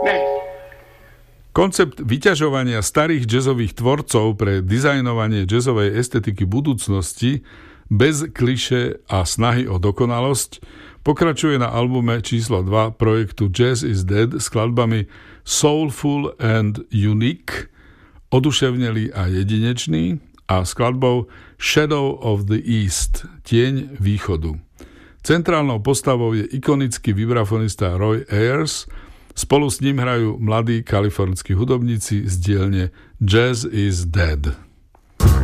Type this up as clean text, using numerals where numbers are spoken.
Koncept vyťažovania starých jazzových tvorcov pre dizajnovanie jazzovej estetiky budúcnosti bez klišé a snahy o dokonalosť pokračuje na albume číslo 2 projektu Jazz is Dead skladbami Soulful and Unique, oduševnelý a jedinečný, a skladbou Shadow of the East, Tieň východu. Centrálnou postavou je ikonický vibrafonista Roy Ayers. Spolu s ním hrajú mladí kalifornskí hudobníci z dielne Jazz is Dead.